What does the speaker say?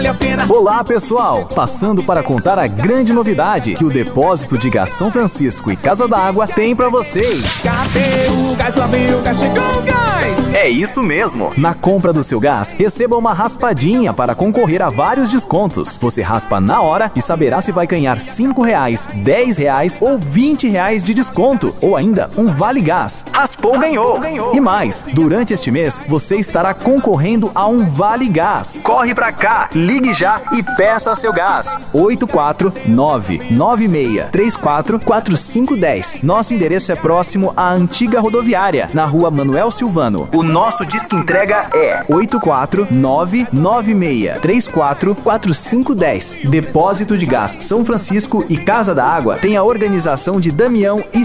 Olá pessoal, passando para contar a grande novidade que o Depósito de Gás São Francisco e Casa d'Água tem para vocês. Cadê o gás? Lá vem o gás, chegou o gás! É isso mesmo! Na compra do seu gás, receba uma raspadinha para concorrer a vários descontos. Você raspa na hora e saberá se vai ganhar R$5, R$10 ou R$20 de desconto, ou ainda um Vale Gás. Raspou, ganhou! E mais, durante este mês, você estará concorrendo a um Vale Gás. Corre pra cá, ligue já e peça seu gás. 849-9634-4510. Nosso endereço é próximo à antiga rodoviária, na rua Manuel Silvano. O nosso disque entrega é 849-9634-4510. Depósito de Gás São Francisco e Casa d'Água tem a organização de Damião e